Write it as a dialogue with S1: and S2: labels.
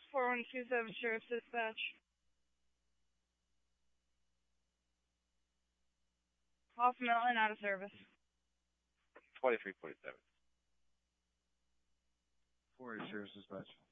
S1: 4127 Sheriff's Dispatch. Off Milton, out of service.
S2: 2347.
S3: 4 Sheriff's Dispatch.